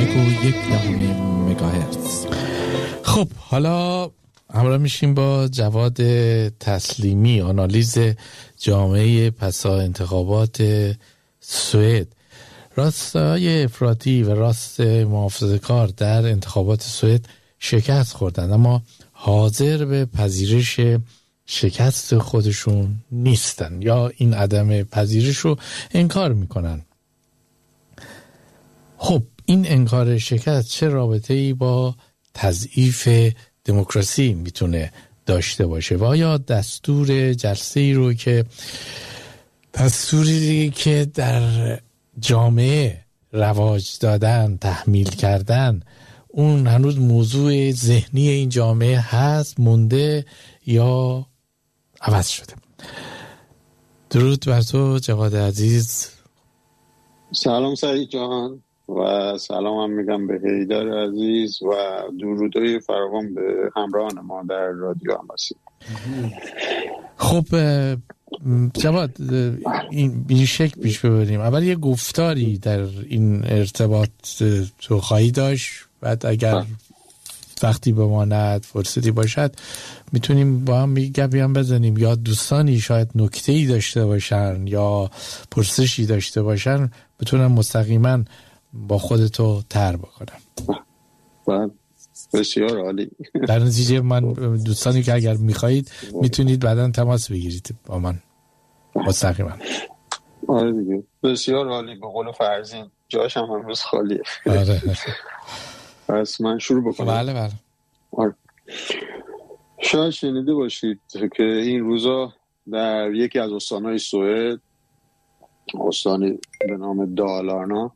مگاهرتز. خب حالا همراه میشیم با جواد تسلیمی، آنالیز جامعه پسا انتخابات سوئد. راستای افراطی و راست محافظه‌کار در انتخابات سوئد شکست خوردند، اما حاضر به پذیرش شکست خودشون نیستن یا این عدم پذیرش رو انکار میکنن. خب این انکار شکست چه رابطه‌ای با تضعیف دموکراسی میتونه داشته باشه؟ و آیا دستوری که در جامعه رواج دادن، تحمیل کردن، اون هنوز موضوع ذهنی این جامعه هست، مونده یا عوض شده؟ درود بر تو جواد عزیز. سلام سعید جان و سلام هم میگم به حیدر عزیز و درودای فراوان به همراهان ما در رادیو امباسی. خب جواد این شکل پیش ببریم. اول یه گفتاری در این ارتباط تو خواهی داشت، بعد اگر وقتی بماند فرصتی باشد میتونیم با هم گپی هم بزنیم، یا دوستانی شاید نکته‌ای داشته باشن یا پرسشی داشته باشن بتونم مستقیما با خودتو طرح بکنم. بسیار عالی. در نتیجه من دوستانی که اگر میخواهید میتونید بعداً تماس بگیرید با من مستقیما. آره دیگه، بسیار عالی. به قول فرزین جاش هم امروز خالیه. آره. پس من شروع بکنم. بله. آره. شاید شنیده باشید که این روزا در یکی از استانهای سوئد، استانی به نام دالارنا،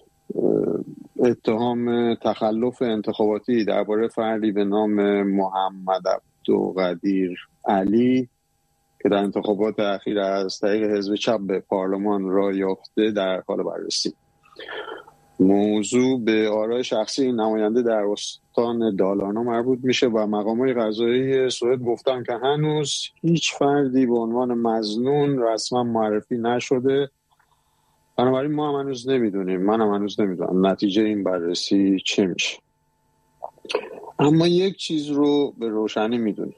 اتهام تخلف انتخاباتی درباره فردی به نام محمد عبدالقادر علی که در انتخابات اخیر از طریق حزب چپ به پارلمان راه یافته در حال بررسی. موضوع به آراء شخصی نماینده در استان دالارنا مربوط میشه و مقامات قضایی سوئد گفتن که هنوز هیچ فردی به عنوان مظنون رسما معرفی نشده. بنابراین ما هم هنوز نمیدونیم، من هم هنوز نمیدونم نتیجه این بررسی چه میشه. اما یک چیز رو به روشنی میدونیم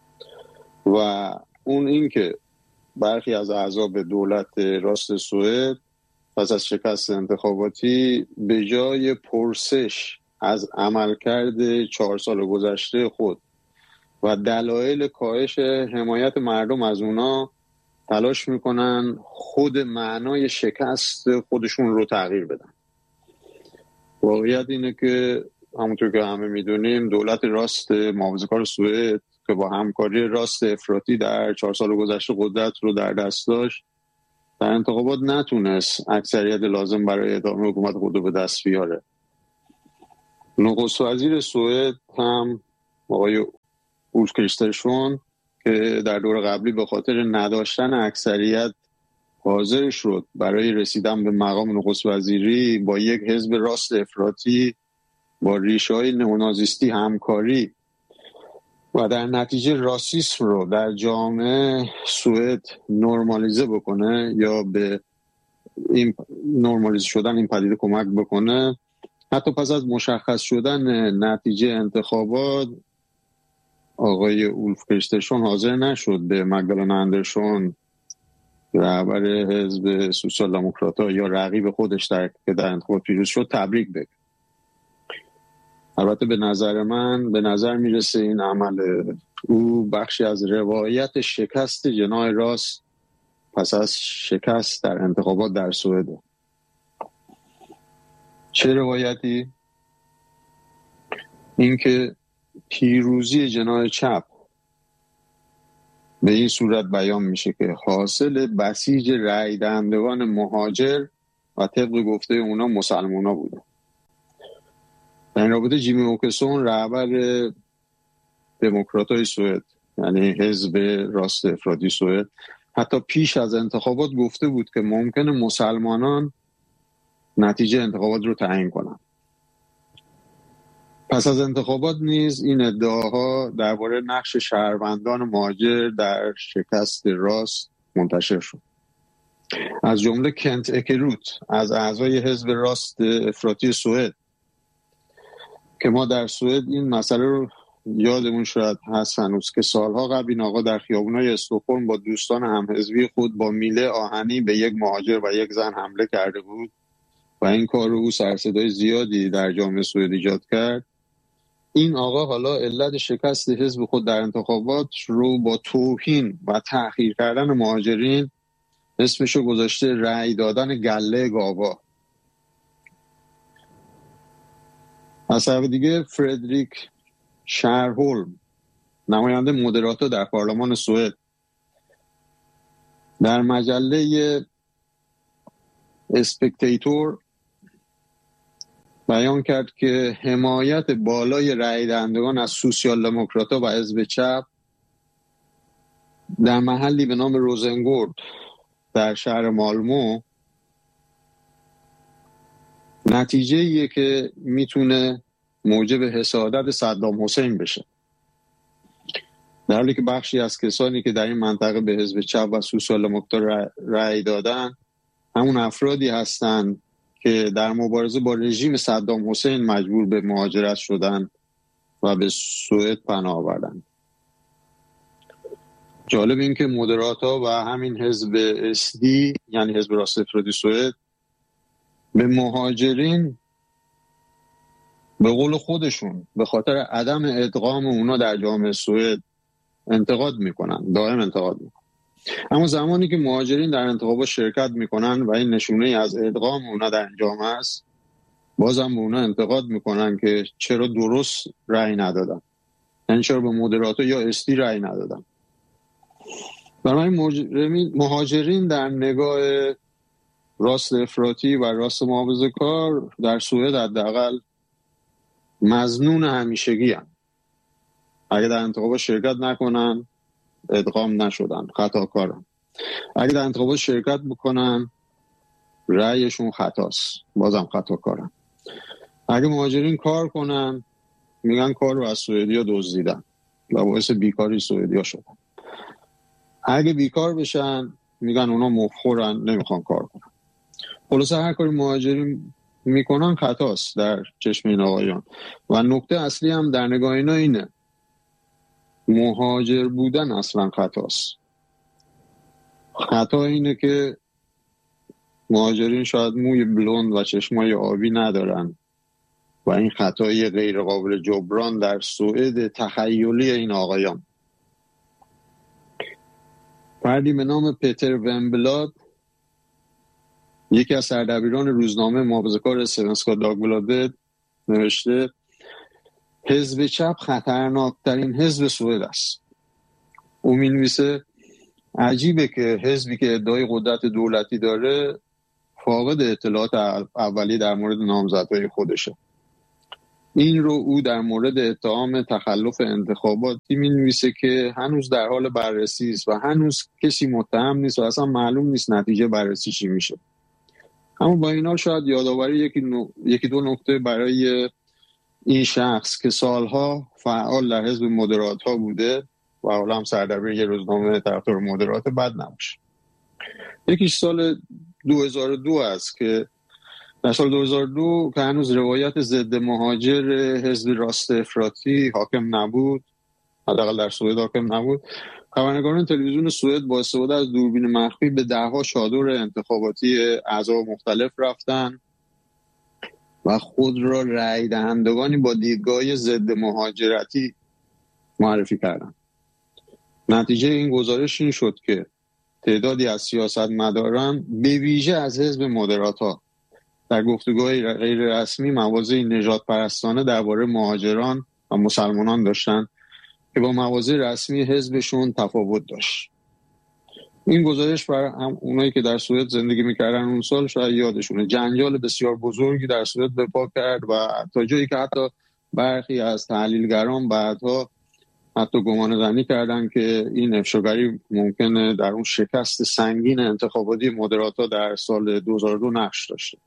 و اون این که برخی از اعضاب دولت راست سوئد پس از شکست انتخاباتی به جای پرسش از عملکرد 4 سال گذشته خود و دلایل کاهش حمایت مردم از اونا تلاش میکنن خود معنای شکست خودشون رو تغییر بدن. واقعیت اینه که همونطور که همه میدونیم دولت راست محافظه‌کار سوئد که با همکاری راست افراطی در 4 سال گذشته قدرت رو در دست داشت، در انتخابات نتونست اکثریت لازم برای ادامه حکومت خود رو به دست بیاره. نخست وزیر سوئد هم آقای اولف کریسترسون که در دور قبلی به خاطر نداشتن اکثریت حاضر شد برای رسیدن به مقام نخست وزیری با یک حزب راست افراطی با ریشه‌های نئونازیستی همکاری و در نتیجه راسism رو در جامعه سوئد نرمالیزه بکنه یا به این نرمالیزه شدن این پدیده کمک بکنه. حتی پس از مشخص شدن نتیجه انتخابات آقای اولف کریسترسون حاضر نشد به مگدالنا اندرسون رهبر حزب سوسیال دموکرات‌ها یا رقیب خودش که در انتخابات پیروز شد تبریک بگه. البته به نظر میرسه این عمل او بخشی از روایت شکست جناح راست پس از شکست در انتخابات در سوئد. چه روایتی؟ اینکه پیروزی جناح چپ به این صورت بیان میشه که حاصل بسیج رأی دهندگان مهاجر و طبق گفته اونا مسلمونا بوده. در این رابطه جیمی اوکسون رهبر دموکرات‌های سوئد یعنی حزب راست افراطی سوئد حتی پیش از انتخابات گفته بود که ممکنه مسلمانان نتیجه انتخابات رو تعیین کنن. پس از انتخابات نیز این ادعاها درباره نقش شهروندان مهاجر در شکست راست منتشر شد. از جمله کنت اکروت از اعضای حزب راست افراطی سوئد که ما در سوئد این مسئله رو یادمون شاید هست هنوز که سالها قبل این آقا در خیابونای استکهلم با دوستان همحزبی خود با میله آهنی به یک مهاجر و یک زن حمله کرده بود و این کار رو او سرصدای زیادی در جامعه سوئد ایجاد کرد. این آقا حالا علت شکست حزب خود در انتخابات رو با توهین و تأخیر کردن مهاجرین اسمشو گذاشته رأی دادن گله گاوا. از طرف دیگه فردریک شرهولم نماینده مودراتا در پارلمان سوئد در مجله اسپکتیتور بیان کرد که حمایت بالای رأی دهندگان از سوسیال دموکرات‌ها و حزب چپ در محلی به نام روزنگورد در شهر مالمو نتیجه ایه که میتونه موجب حسادت صدام حسین بشه، در حالی که بخشی از کسانی که در این منطقه به حزب چپ و سوسیال دموکرات رأی دادن همون افرادی هستند که در مبارزه با رژیم صدام حسین مجبور به مهاجرت شدن و به سوئد پناه آوردن. جالب این که مودراتا و همین حزب اسدی یعنی حزب راست افراطی سوئد به مهاجرین به قول خودشون به خاطر عدم ادغام اونا در جامعه سوئد انتقاد میکنن، دائم انتقاد میکنن. اما زمانی که مهاجرین در انتخابات شرکت میکنن و این نشونه از ادغام اونا در جامعه است، بازم به اونا انتقاد میکنن که چرا درست رأی ندادن، یعنی چرا به مودراتا یا اسدی رأی ندادن. برای مهاجرین در نگاه راست افراطی و راست محافظه‌کار در سوئد حداقل مظنون همیشگی هستند. اگه در انتخابات شرکت نکنن ادغام نشدن، خطاکارن. اگه در انتخابات شرکت بکنن رأیشون خطاست، بازم خطاکارن. اگه مهاجرین کار کنن میگن کار رو از سوئدیا دزدیدن و باعث بیکاری سوئدیا شدن. اگه بیکار بشن میگن اونا مفخورن نمیخوان کار کنن. خلاصه هر کاری مهاجرین میکنن خطاست در چشم این آقایان. و نکته اصلی هم در نگاه اینا اینه، مهاجر بودن اصلا خطاست. خطا اینه که مهاجرین شاید موی بلوند و چشمای آبی ندارن و این خطای غیر قابل جبران در سوئد تخیلی این آقایان. فردی به نام پتر ومبلاد، یکی از سردبیران روزنامه محافظه‌کار سونسکا داگبلاdet، نوشته حزب چپ خطرناکترین حزب سوئد است. او می‌نویسه عجیبه که حزبی که ادعای قدرت دولتی داره فاقد اطلاعات اولیه در مورد نامزدهای خودشه. این رو او در مورد اتهام تخلف انتخاباتی می‌نویسه که هنوز در حال بررسی است و هنوز کسی متهم نیست و اصلا معلوم نیست نتیجه بررسی چی میشه. اما با این حال شاید یادآوری یکی دو نکته برای این شخص که سالها فعال در حزب مودرات‌ها بوده و حالا هم سردبیر یه روزنامه طرفدار مودرات بد نباشه. یکیش سال 2002 است که در سال 2002 که هنوز روایت ضد مهاجر حزب راست افراطی حاکم نبود، حداقل در سوئد حاکم نبود، خبرنگاران تلویزیون سوئد با استفاده از دوربین مخفی به دهها چادر انتخاباتی احزاب مختلف رفتن و خود را رأی دهندگانی با دیدگاه ضد مهاجرتی معرفی کردند. نتیجه این گزارش این شد که تعدادی از سیاستمداران به ویژه از حزب مودرات‌ها در گفتگوهای غیر رسمی مواضع نژاد پرستانه درباره مهاجران و مسلمانان داشتند که با مواضع رسمی حزبشون تفاوت داشت. این گزارش برای اونایی که در سوئد زندگی میکردن اون سال شاید یادشونه جنجال بسیار بزرگی در سوئد به پا کرد و تا جایی که حتی برخی از تحلیلگران بعدها حتی گمانه‌زنی کردن که این افشاگری ممکنه در اون شکست سنگین انتخاباتی مودراتا در سال 2002 نقش داشته.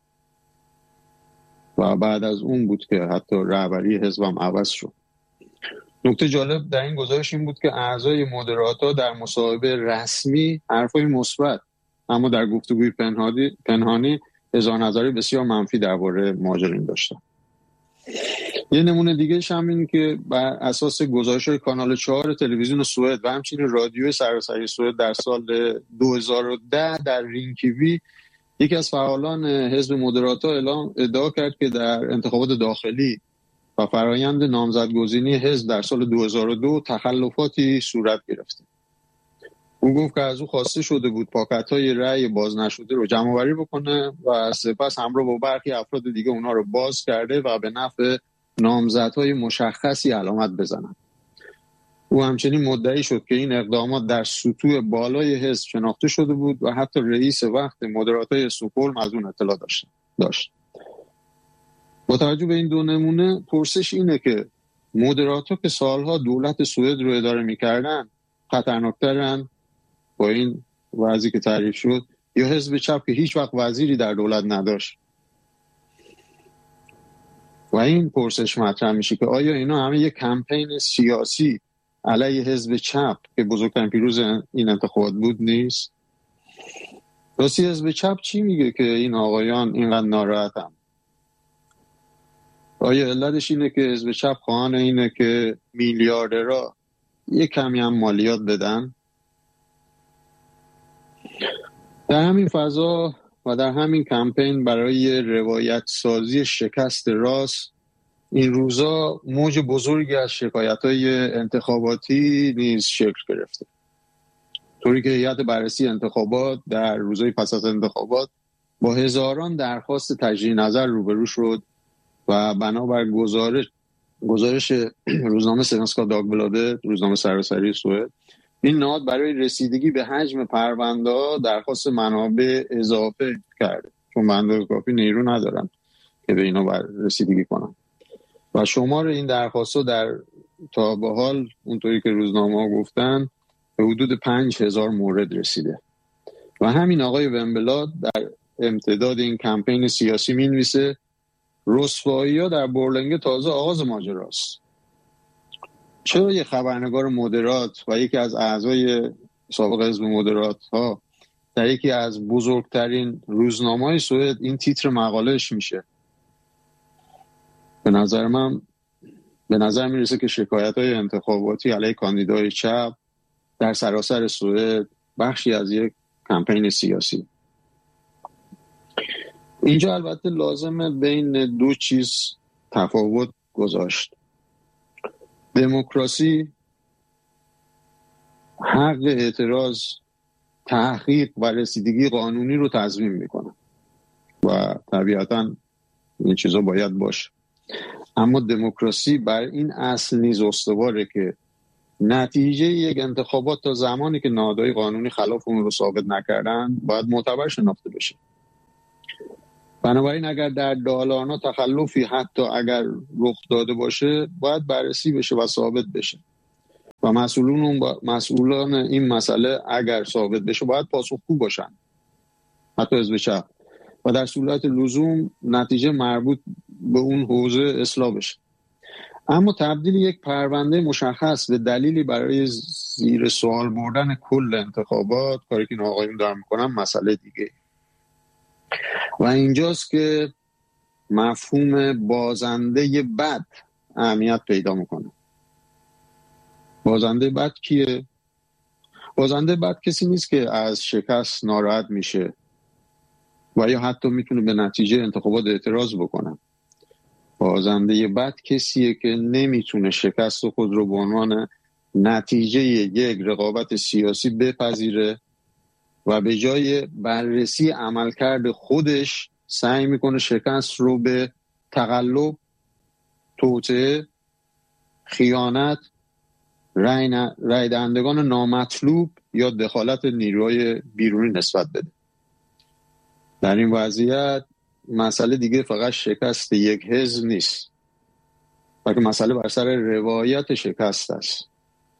و بعد از اون بود که حتی رهبری حزبم عوض شد. نکته جالب در این گزارش این بود که اعضای مودراتا در مصاحبه رسمی حرفای مثبت اما در گفتگوی پنهانی اظهار نظری بسیار منفی درباره مهاجرین داشتن. یه نمونه دیگه هم این که بر اساس گزارش‌های کانال 4 تلویزیون سوئد و همچنین رادیو سراسری سوئد در سال 2010 در رینکیوی یکی از فعالان حزب مودراتا ادعا کرد که در انتخابات داخلی و فرایند نامزدگزینی حزب در سال 2002 تخلفاتی صورت گرفته. او گفت که از او خواسته شده بود پاکت‌های رأی باز نشده رو جمع‌آوری بکنه و سپس همراه با برخی افراد دیگه اونها رو باز کرده و به نفع نامزدهای مشخصی علامت بزنن. او همچنین مدعی شد که این اقدامات در سطوح بالای حزب شناخته شده بود و حتی رئیس وقت مودراتای استکهلم از اون اطلاع داشت. با توجه به این دو نمونه پرسش اینه که مودراتا که سالها دولت سوئد رو اداره می‌کردن خطرناکترن با این وضعی که تعریف شد یا حزب چپ که هیچ وقت وزیری در دولت نداشت؟ و این پرسش مطرح میشه که آیا اینا همه یک کمپین سیاسی علیه حزب چپ که بزرگترین پیروز این انتخابات بود نیست؟ راستی حزب چپ چی میگه که این آقایان اینقدر ناراحتن؟ آیا علتش اینه که حزب چپ خواهان اینه که میلیاردرها یک کمی هم مالیات بدن؟ در همین فضا و در همین کمپین برای روایت سازی شکست راست این روزا موج بزرگی از شکایت‌های انتخاباتی نیز شکل گرفته، طوری که هیئت بررسی انتخابات در روزهای پس از انتخابات با هزاران درخواست تجدید نظر روبرو شد و بنابر گزارش روزنامه سvenska داگبلاده، روزنامه سراسری سوئد، این نهاد برای رسیدگی به حجم پرونده‌ها درخواست منابع اضافه کرده، چون به اندازه کافی نیرو ندارن که به اینا رسیدگی کنن و شمار این درخواست‌ها تا به حال اونطوری که روزنامه‌ها گفتن به حدود 5000 مورد رسیده. و همین آقای ومبلاد در امتداد این کمپین سیاسی می‌نویسه رسوایی‌ها در بورلنگه تازه آغاز ماجراست. چرا یک خبرنگار مودرات و یکی از اعضای سابق حزب مودرات‌ها در یکی از بزرگترین روزنامه‌های سوئد این تیتر مقالهش میشه؟ به نظر میرسه که شکایت‌های انتخاباتی علیه کاندیدای چپ در سراسر سوئد بخشی از یک کمپین سیاسی. اینجا البته لازمه بین دو چیز تفاوت گذاشت. دموکراسی حق اعتراض، تحقیق و رسیدگی قانونی رو تضمین میکنه و طبیعتاً این چیزا باید باشه. اما دموکراسی بر این اصل نیز استواره که نتیجه یک انتخابات تا زمانی که نهادهای قانونی خلاف اون رو ثابت نکردن باید معتبر شناخته بشه. بنابراین اگر در دالانا تخلفی حتی اگر رخ داده باشه باید بررسی بشه و ثابت بشه و مسئولان این مسئله اگر ثابت بشه باید پاسخگو باشن، حتی حزب چپ، و در صورت لزوم نتیجه مربوط به اون حوزه اصلاح بشه. اما تبدیل یک پرونده مشخص به دلیلی برای زیر سوال بردن کل انتخابات، کاری که این آقایون دارن میکنن، مسئله دیگه. و اینجاست که مفهوم بازنده بد اهمیت پیدا میکنه. بازنده بد کیه؟ بازنده بد کسی نیست که از شکست ناراحت میشه و یا حتی میتونه به نتیجه انتخابات اعتراض بکنه. بازنده بد کسیه که نمیتونه شکست خود رو به عنوان نتیجه یک رقابت سیاسی بپذیره و به جای بررسی عملکرد خودش سعی میکنه شکست رو به تقلب، توطئه، خیانت، رای دهندگان نامطلوب یا دخالت نیروهای بیرونی نسبت بده. در این وضعیت مسئله دیگه فقط شکست یک حزب نیست، بلکه مسئله بر سر روایت شکست است.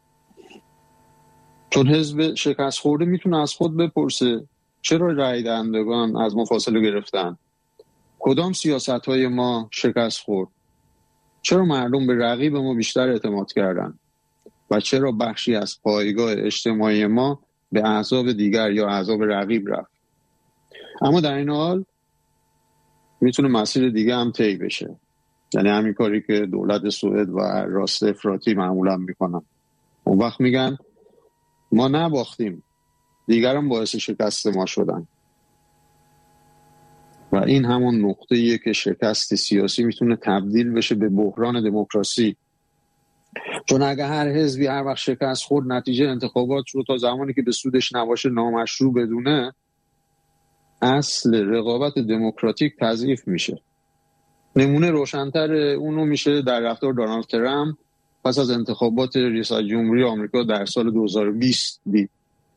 چون حزب شکست خورده میتونه از خود بپرسه چرا رای دهندگان از ما فاصله گرفتن؟ کدام سیاست‌های ما شکست خورد؟ چرا مردم به رقیب ما بیشتر اعتماد کردن؟ و چرا بخشی از پایگاه اجتماعی ما به احزاب دیگر یا احزاب رقیب رفت؟ اما در این حال میتونه مسیر دیگه هم طی بشه. یعنی همین کاری که دولت سوئد و راست افراطی معمولا میکنن. اون وقت میگن ما نباختیم، دیگران باعث شکست ما شدن. و این همون نقطه‌ایه که شکست سیاسی میتونه تبدیل بشه به بحران دموکراسی. چون اگه هر حزبی هر وقت شکست خورد نتیجه انتخابات رو تا زمانی که به سودش نباشه نامشروع بدونه، اصل رقابت دموکراتیک تضعیف میشه. نمونه روشن‌تر اونو میشه در رفتار دونالد ترامپ پس از انتخابات ریاست جمهوری آمریکا در سال 2020 دید.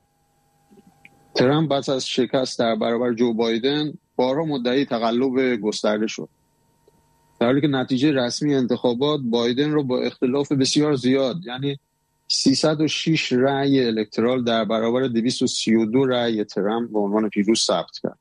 ترامپ پس از شکست در برابر جو بایدن بارها مدعی تقلب گسترده شد، در حالی که نتیجه رسمی انتخابات بایدن رو با اختلاف بسیار زیاد، یعنی 306 رأی الکترال در برابر 232 رأی ترامپ به عنوان پیروز ثبت کرد.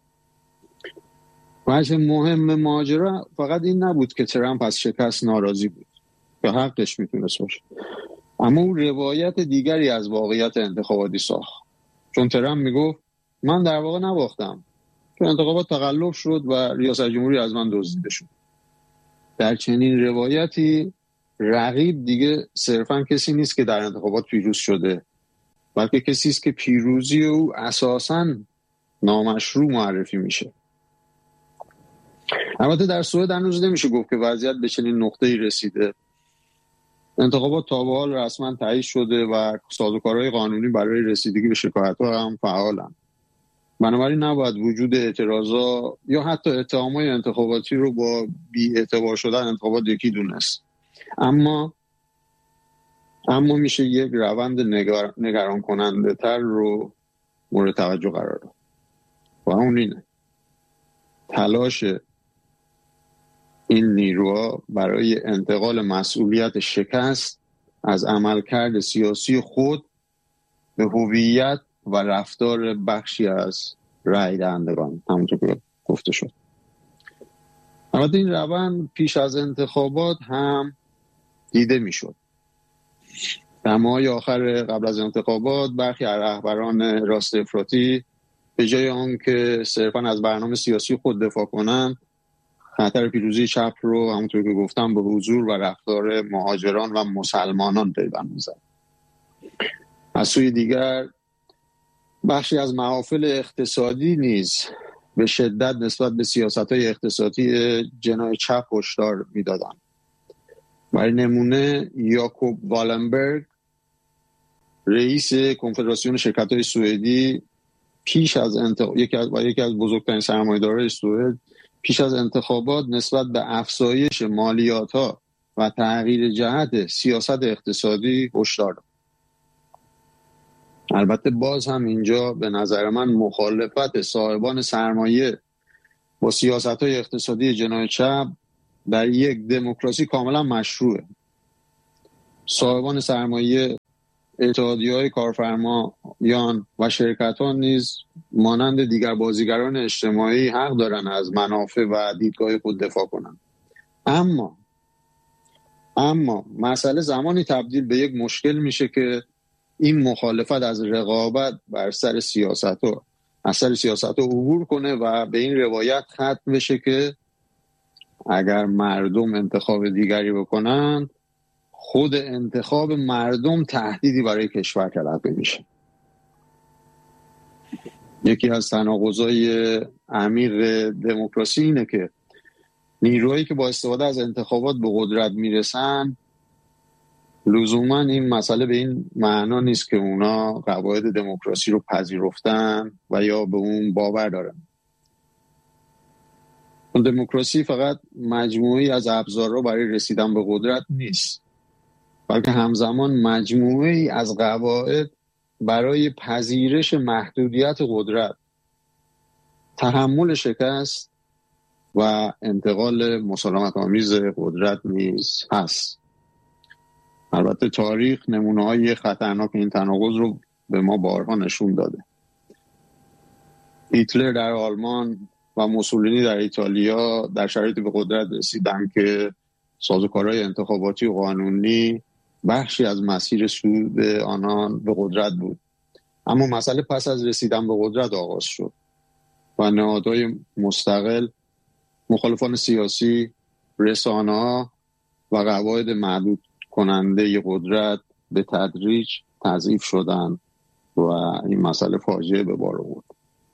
وجه مهم ماجرا فقط این نبود که ترامپ از شکست ناراضی بود، که حقش میتونست باشه، اما اون روایت دیگری از واقعیت انتخاباتی ساخت. چون ترامپ میگفت من در واقع نباختم، که انتخابات تقلب شد و ریاست جمهوری از من دزدیده شد. در چنین روایتی رقیب دیگه صرفا کسی نیست که در انتخابات پیروز شده، بلکه کسی است که پیروزی او اساساً نامشروع معرفی میشه. البته در سوئد هنوز نمیشه گفت که وضعیت به چنین نقطه‌ای رسیده. انتخابات تا به حال رسما تایید شده و سازوکارهای قانونی برای رسیدگی به شکایت‌ها هم فعالن. بنابراین نباید وجود اعتراضا یا حتی اتهام‌های انتخاباتی رو با بی‌اعتبار شدن انتخابات یکی دونست. اما میشه یک روند نگران کننده تر رو مورد توجه قرار داد و اون اینه تلاش این نیروها برای انتقال مسئولیت شکست از عملکرد سیاسی خود به هویت و رفتار بخشی از رای دهندگان، همونطور که گفته شد. البته این روند پیش از انتخابات هم دیده میشد. در ماهای آخر قبل از انتخابات برخی از رهبران راست افراطی به جای آن که صرفاً از برنامه سیاسی خود دفاع کنند، خطر پیروزی چپ رو همونطور که گفتم به حضور و رفتار مهاجران و مسلمانان پیوند می‌زد. از سوی دیگر بخشی از محافل اقتصادی نیز به شدت نسبت به سیاست‌های اقتصادی جناح چپ هشدار می‌دادند. برای نمونه یاکوب والنبرگ رئیس کنفدراسیون شرکت‌های سوئدی پیش از یکی از بزرگترین سرمایه‌داران سوئد پیش از انتخابات نسبت به افزایش مالیات‌ها و تغییر جهت سیاست اقتصادی هشدار داد. البته باز هم اینجا به نظر من مخالفت صاحبان سرمایه با سیاست‌های اقتصادی جناح چپ در یک دموکراسی کاملا مشروعه. صاحبان سرمایه، اتحادیه‌های کارفرمایان و شرکت‌ها نیز مانند دیگر بازیگران اجتماعی حق دارن از منافع و دیدگاه خود دفاع کنند. اما مسئله زمانی تبدیل به یک مشکل میشه که این مخالفت از رقابت بر سر سیاست‌ها عبور کنه و به این روایت ختم بشه که اگر مردم انتخاب دیگری بکنن، خود انتخاب مردم تهدیدی برای کشور تلقی میشه. یکی از تناقض‌های عمیق دموکراسی اینه که نیروهایی که با استفاده از انتخابات به قدرت میرسن لزوما این مسئله به این معنا نیست که اونا قواعد دموکراسی رو پذیرفتن و یا به اون باور دارن. دموکراسی فقط مجموعی از ابزارها برای رسیدن به قدرت نیست، بلکه همزمان مجموعی از قواعد برای پذیرش محدودیت قدرت، تحمل شکست و انتقال مسالمت‌آمیز قدرت نیز هست. البته تاریخ نمونه‌های خطرناک این تناقض رو به ما بارها نشون داده. هیتلر در آلمان و موسولینی در ایتالیا در شرایطی به قدرت رسیدن که سازوکارهای انتخاباتی و قانونی بخشی از مسیر صعود آنان به قدرت بود. اما مسئله پس از رسیدن به قدرت آغاز شد و نهادهای مستقل، مخالفان سیاسی رسانه‌ها و قواعد محدود کننده قدرت به تدریج تضعیف شدن و این مسئله فاجعه به بار آورد.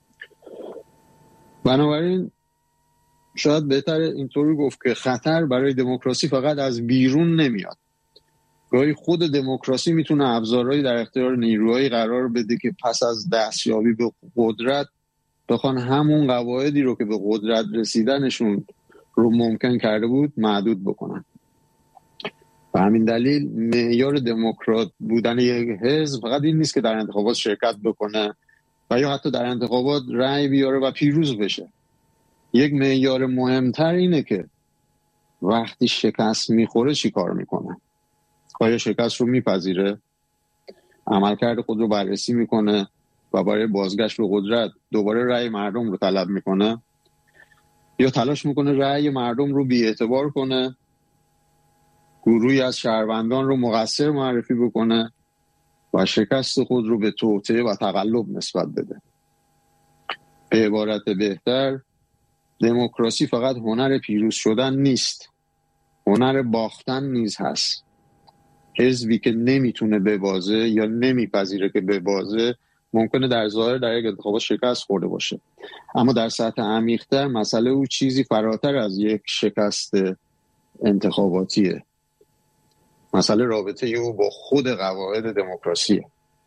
بنابراین شاید بهتر اینطوری گفت که خطر برای دموکراسی فقط از بیرون نمیاد. گاهی خود دموکراسی میتونه ابزارهایی در اختیار نیروهایی قرار بده که پس از دستیابی به قدرت بخوان همون قواعدی رو که به قدرت رسیدنشون رو ممکن کرده بود محدود بکنن. و همین دلیل معیار دموکرات بودن یک حزب فقط این نیست که در انتخابات شرکت بکنه و یا حتی در انتخابات رأی بیاره و پیروز بشه. یک معیار مهمتر اینه که وقتی شکست میخوره چی کار میکنه. آیا شکست رو میپذیره، عملکرد خود رو بررسی میکنه و برای بازگشت به قدرت دوباره رأی مردم رو طلب میکنه، یا تلاش میکنه رأی مردم رو بی‌اعتبار کنه، گروهی از شهروندان رو مقصر معرفی بکنه و شکست خود رو به توطئه و تقلب نسبت بده. به عبارت بهتر، دموکراسی فقط هنر پیروز شدن نیست، هنر باختن نیز هست. حزبی که نمیتونه ببازه یا نمیپذیره که ببازه ممکنه در ظاهر در یک انتخابات شکست خورده باشه، اما در سطح عمیق‌تر مسئله او چیزی فراتر از یک شکست انتخاباتیه. مسئله رابطه او با خود قواعد دموکراسیه.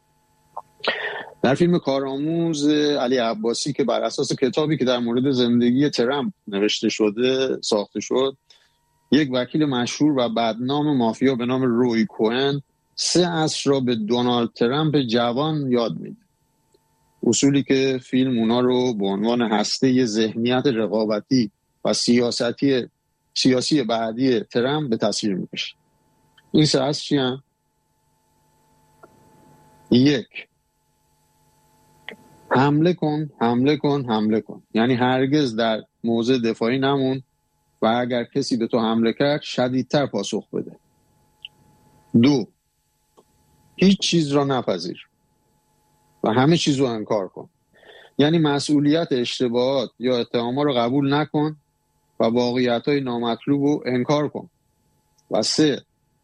در فیلم کارآموز علی عباسی که بر اساس کتابی که در مورد زندگی ترامپ نوشته شده ساخته شد، یک وکیل مشهور و بدنام مافیا به نام روی کوهن 3 عصر را به دونالد ترامپ جوان یاد میده. اصولی که فیلم اونا رو به عنوان هسته ذهنیت رقابتی و سیاسی بعدی ترامپ به تصویر میکشه. این 3 عصر چی هم؟ 1. حمله کن، حمله کن، حمله کن. یعنی هرگز در موضع دفاعی نمون و اگر کسی به تو حمله کرد شدیدتر پاسخ بده. 2. هیچ چیز را نپذیر و همه چیز رو انکار کن. یعنی مسئولیت اشتباهات یا اتهامات رو قبول نکن و واقعیت‌های نامطلوب رو انکار کن. و 3.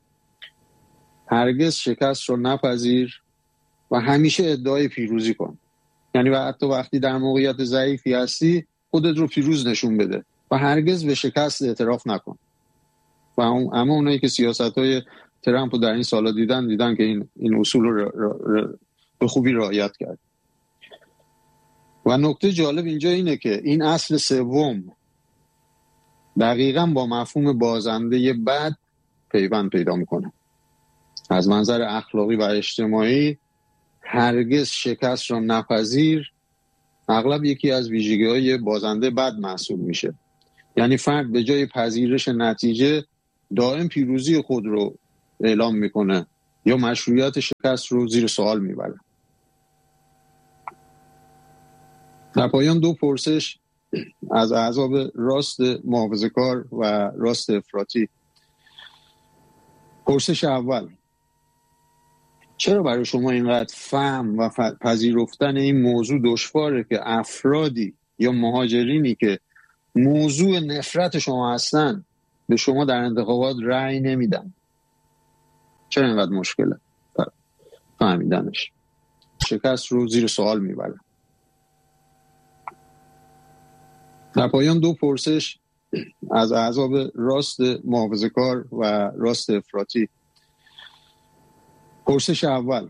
هرگز شکست رو نپذیر و همیشه ادعای پیروزی کن. یعنی حتی وقتی در موقعیت ضعیفی هستی خودت رو پیروز نشون بده و هرگز به شکست اعتراف نکن. و اما اونایی که سیاست‌های ترامپ رو در این سالا دیدن که این اصول رو به خوبی رعایت کرد. و نکته جالب اینجا اینه که این اصل 3 دقیقاً با مفهوم بازنده بد پیوند پیدا میکنه. از منظر اخلاقی و اجتماعی هرگز شکست را نپذیر اغلب یکی از ویژگی‌های بازنده بد محسوب میشه. یعنی فرد به جای پذیرش نتیجه دائم پیروزی خود رو اعلام میکنه یا مشروعیت شکست رو زیر سوال میبره. در پایان 2 پرسش از احزاب راست محافظه‌کار و راست افراطی. پرسش اول: چرا برای شما اینقدر فهم و پذیرفتن این موضوع دشواره که افرادی یا مهاجرینی که موضوع نفرت شما هستن به شما در انتخابات رأی نمیدن؟ چرا اینقدر مشکله فهمیدنش؟ شکست رو زیر سوال میبره. در پایان 2 پرسش از احزاب راست محافظه‌کار و راست افراطی. پرسش اول: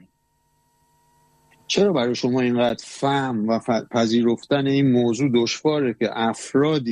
چرا برای شما اینقدر فهم و پذیرفتن این موضوع دشواره که افرادی